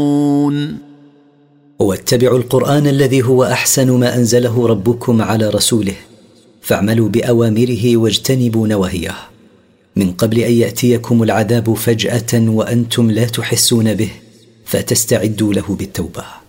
واتبعوا القرآن الذي هو أحسن ما أنزله ربكم على رسوله، فاعملوا بأوامره واجتنبوا نواهيه، من قبل أن يأتيكم العذاب فجأة وأنتم لا تحسون به، فتستعدوا له بالتوبة.